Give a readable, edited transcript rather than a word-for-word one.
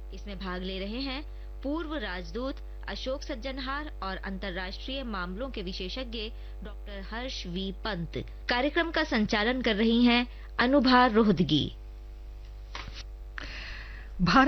इसमें भाग ले रहे हैं पूर्व राजदूत अशोक सज्जनहार और अंतर्राष्ट्रीय मामलों के विशेषज्ञ डॉक्टर हर्ष वी पंत। कार्यक्रम का संचालन कर रही हैं अनुभा रोहतगी।